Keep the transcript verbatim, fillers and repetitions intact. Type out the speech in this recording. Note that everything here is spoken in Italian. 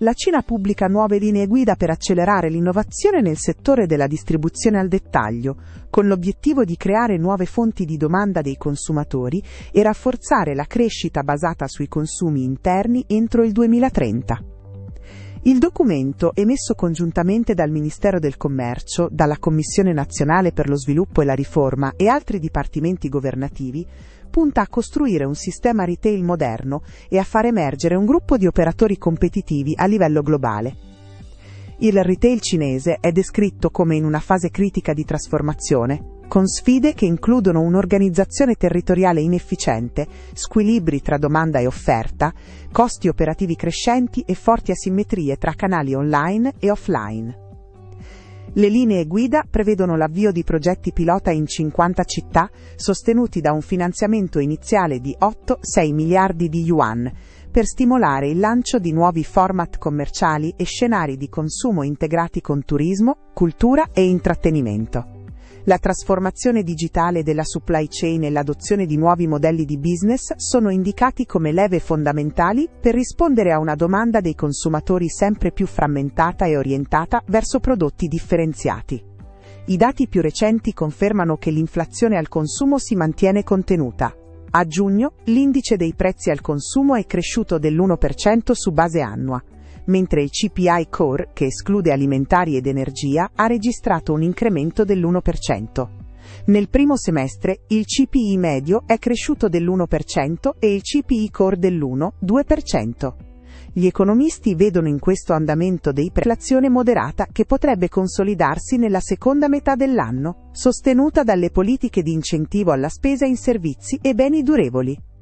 la Cina pubblica nuove linee guida per accelerare l'innovazione nel settore della distribuzione al dettaglio, con l'obiettivo di creare nuove fonti di domanda dei consumatori e rafforzare la crescita basata sui consumi interni entro il duemilatrenta. Il documento, emesso congiuntamente dal Ministero del Commercio, dalla Commissione Nazionale per lo Sviluppo e la Riforma e altri dipartimenti governativi, punta a costruire un sistema retail moderno e a far emergere un gruppo di operatori competitivi a livello globale. Il retail cinese è descritto come in una fase critica di trasformazione, con sfide che includono un'organizzazione territoriale inefficiente, squilibri tra domanda e offerta, costi operativi crescenti e forti asimmetrie tra canali online e offline. Le linee guida prevedono l'avvio di progetti pilota in cinquanta città, sostenuti da un finanziamento iniziale di otto sei miliardi di yuan, per stimolare il lancio di nuovi format commerciali e scenari di consumo integrati con turismo, cultura e intrattenimento. La trasformazione digitale della supply chain e l'adozione di nuovi modelli di business sono indicati come leve fondamentali per rispondere a una domanda dei consumatori sempre più frammentata e orientata verso prodotti differenziati. I dati più recenti confermano che l'inflazione al consumo si mantiene contenuta. A giugno, l'indice dei prezzi al consumo è cresciuto dell'uno per cento su base annua, mentre il C P I Core, che esclude alimentari ed energia, ha registrato un incremento dell'uno per cento. Nel primo semestre, il C P I medio è cresciuto dell'uno per cento e il C P I Core dell'uno virgola due per cento. Gli economisti vedono in questo andamento dei prezzi un'inflazione moderata che potrebbe consolidarsi nella seconda metà dell'anno, sostenuta dalle politiche di incentivo alla spesa in servizi e beni durevoli.